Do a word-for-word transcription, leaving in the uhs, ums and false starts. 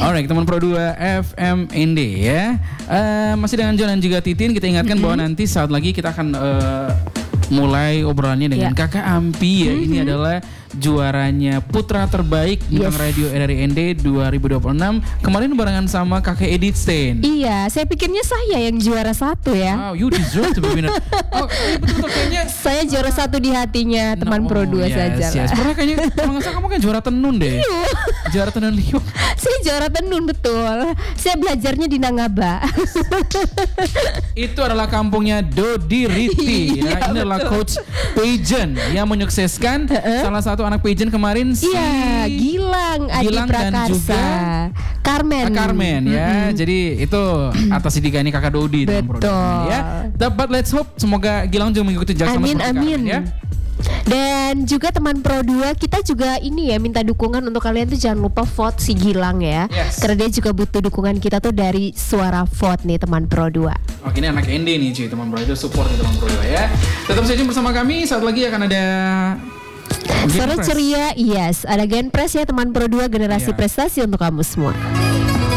Alright, teman Pro dua F M N D ya. Uh, masih dengan John dan juga Titin. Kita ingatkan mm-hmm. bahwa nanti saat lagi kita akan uh, mulai obrolannya dengan yeah. Kakak Ampi ya. Mm-hmm. Ini adalah juaranya putra terbaik bintang yes. radio R R I N D dua ribu dua puluh enam. Kemarin barengan sama Kakak Edith Stein. Iya, saya pikirnya saya yang juara satu ya. Wow, you deserve to be winner. Oh, iya betul kayaknya. Saya juara satu di hatinya teman no, Pro dua yes, saja. Yes. Pernah kayaknya kalau nggak salah kamu kan juara tenun deh. Juara tenun liuk. Saya juara tenun betul. Saya belajarnya di Nangaba. Itu adalah kampungnya Dodi Riti ya. Ini adalah coach pageant yang menyukseskan uh-uh. salah satu anak pageant kemarin si Iya, Gilang, Adi Gilang Prakarsa, dan juga Carmen. Carmen ya. Mm-hmm. Jadi itu atas didikan ini Kakak Dodi. Betul. Ya. But let's hope semoga Gilang juga mengikuti jasa amin, amin. ya. Dan juga teman Pro dua kita juga ini ya minta dukungan untuk kalian tuh jangan lupa vote si Gilang ya. Yes. Karena dia juga butuh dukungan kita tuh dari suara vote nih teman Pro dua. Oke, ini anak N D nih cuy, teman Pro itu support nih teman Pro dua ya. Tetap saja bersama kami, saat lagi akan ada Sore ceria, yes, ada Gen Press ya teman Pro dua generasi yeah. prestasi untuk kamu semua.